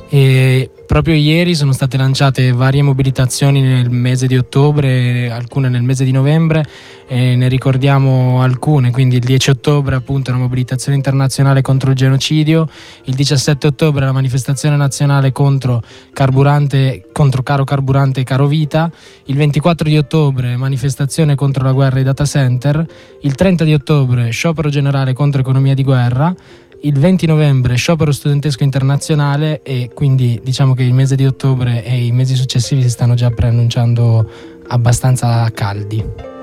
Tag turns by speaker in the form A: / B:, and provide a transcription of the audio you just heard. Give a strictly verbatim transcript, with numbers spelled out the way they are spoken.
A: E proprio ieri sono state lanciate varie mobilitazioni nel mese di ottobre, alcune nel mese di novembre, e ne ricordiamo alcune. Quindi il dieci ottobre appunto una mobilitazione internazionale contro il genocidio, il diciassette ottobre la manifestazione nazionale contro carburante, contro caro carburante e caro vita, il ventiquattro di ottobre manifestazione contro la guerra ai data center, il trenta di ottobre sciopero generale contro economia di guerra, il venti novembre sciopero studentesco internazionale, e quindi diciamo che il mese di ottobre e i mesi successivi si stanno già preannunciando abbastanza caldi.